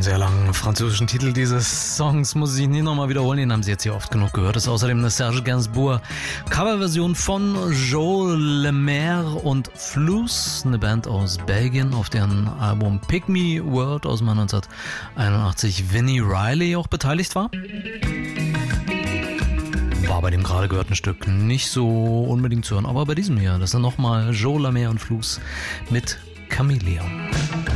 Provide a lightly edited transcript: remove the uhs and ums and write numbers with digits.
den sehr langen französischen Titel dieses Songs muss ich nicht nochmal wiederholen, den haben Sie jetzt hier oft genug gehört. Das ist außerdem eine Serge Gainsbourg Coverversion von Joe Lemaire und Floos, eine Band aus Belgien, auf deren Album Pick Me World aus dem Jahr 1981 Vinnie Riley auch beteiligt war. War bei dem gerade gehörten Stück nicht so unbedingt zu hören, aber bei diesem hier, das sind nochmal Joe Lemaire und Floos mit Chameleon.